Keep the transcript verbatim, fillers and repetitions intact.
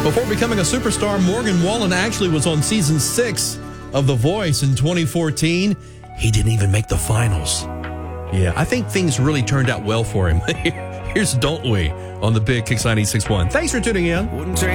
Before becoming a superstar, Morgan Wallen actually was on season six of The Voice in twenty fourteen. He didn't even make the finals. Yeah, I think things really turned out well for him. Here's Don't We on the Big Kicks ninety-six point one. Thanks for tuning in.